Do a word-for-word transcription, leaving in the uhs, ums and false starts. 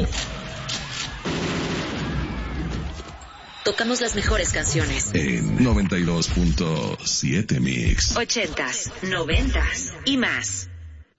Tocamos las mejores canciones. En noventa y dos punto siete Mix. Ochentas, noventas y más.